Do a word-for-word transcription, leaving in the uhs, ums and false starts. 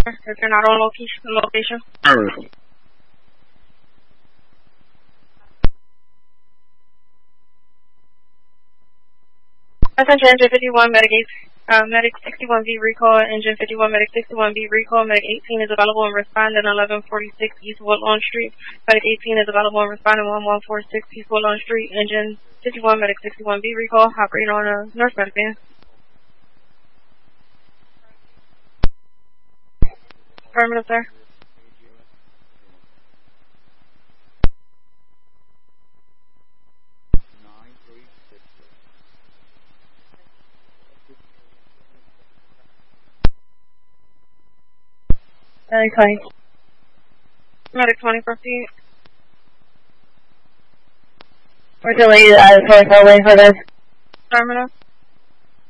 if you're not on location. location. Affirmative. Attention, Engine fifty-one, Medic eight, uh, Medic sixty-one B recall, Engine fifty-one, Medic sixty-one B recall, Medic eighteen is available and respond in eleven forty-six East Woodlawn Street. Medic eighteen is available and respond in eleven forty-six East Woodlawn Street. Engine fifty-one, Medic sixty-one B recall, operate on a north medic band. Affirmative, sir. Medic twenty. Medic twenty, proceed. We're delayed out of source, I'll wait for this. Affirmative.